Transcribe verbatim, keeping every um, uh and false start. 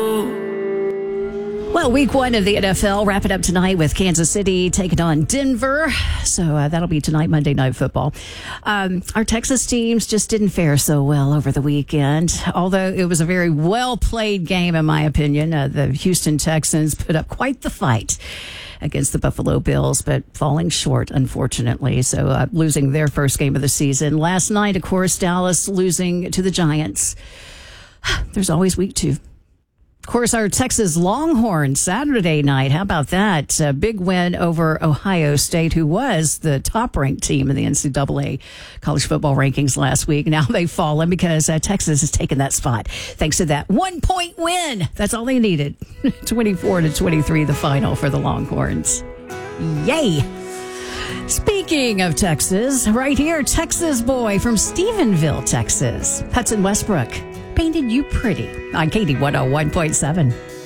Well, week one of the N F L wrapping up tonight with Kansas City taking on Denver. So uh, that'll be tonight, Monday Night Football. Um, our Texas teams just didn't fare so well over the weekend, although it was a very well-played game, in my opinion. Uh, the Houston Texans put up quite the fight against the Buffalo Bills, but falling short, unfortunately. So uh, losing their first game of the season. Last night, of course, Dallas losing to the Giants. There's always week two. Of course, our Texas Longhorns Saturday night. How about that? A big win over Ohio State, who was the top-ranked team in the N C double A college football rankings last week. Now they've fallen because uh, Texas has taken that spot thanks to that one-point win. That's all they needed. twenty-four to twenty-three, the final for the Longhorns. Yay! Speaking of Texas, right here, Texas boy from Stephenville, Texas, Hudson Westbrook, painted you pretty on K D one oh one point seven.